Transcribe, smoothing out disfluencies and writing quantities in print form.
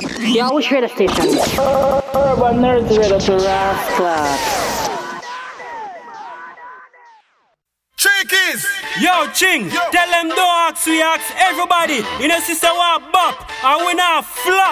Yo, which radio station? Urban Nerds Radio to Rascal. Trickies! Yo, Ching, tell them don't ask, we ask everybody. You know, sister, what bop, and we not flop.